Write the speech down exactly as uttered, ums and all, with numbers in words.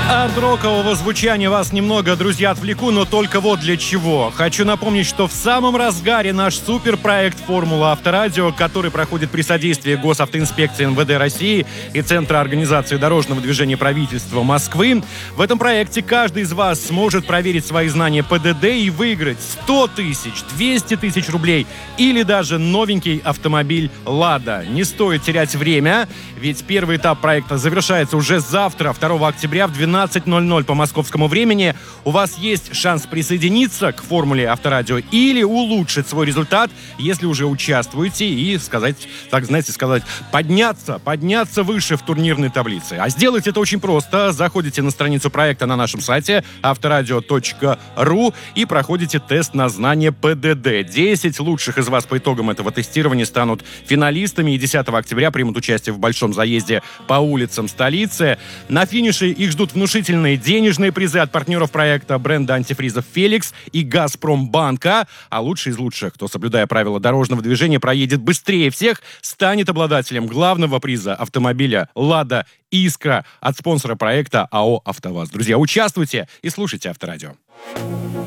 Арт-рокового звучания вас немного, друзья, отвлеку, но только вот для чего. Хочу напомнить, что в самом разгаре наш суперпроект «Формула Авторадио», который проходит при содействии Госавтоинспекции эм вэ дэ России и Центра организации дорожного движения правительства Москвы. В этом проекте каждый из вас сможет проверить свои знания пэ дэ дэ и выиграть сто тысяч, двести тысяч рублей или даже новенький автомобиль «Лада». Не стоит терять время, ведь первый этап проекта завершается уже завтра, второго октября в двенадцать ноль ноль по московскому времени. У вас есть шанс присоединиться к формуле Авторадио или улучшить свой результат, если уже участвуете, и сказать, так знаете, сказать, подняться, подняться выше в турнирной таблице. А сделать это очень просто. Заходите на страницу проекта на нашем сайте авторадио точка ру и проходите тест на знание пэ дэ дэ. десять лучших из вас по итогам этого тестирования станут финалистами и десятого октября примут участие в большом заезде по улицам столицы. На финише их ждут внушительные денежные призы от партнеров проекта бренда антифризов «Феликс» и «Газпромбанка». А лучший из лучших, кто, соблюдая правила дорожного движения, проедет быстрее всех, станет обладателем главного приза автомобиля «Лада Искра» от спонсора проекта а о «АвтоВАЗ». Друзья, участвуйте и слушайте Авторадио.